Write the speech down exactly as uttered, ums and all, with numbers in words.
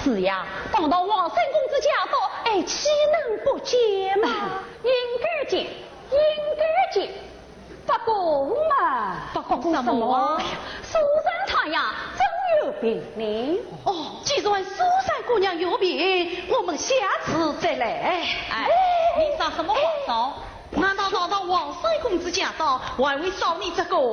是呀，放到王三公子家到，哎，岂能不接嘛？ 应该接，应该接。不过嘛， 不过什么？ 哎呀，苏珊她呀，真有病呢。 哦，既然苏珊姑娘有病，我们下次再来。 哎，你撒什么话骚？难道到到王三公子家到，还会找你这个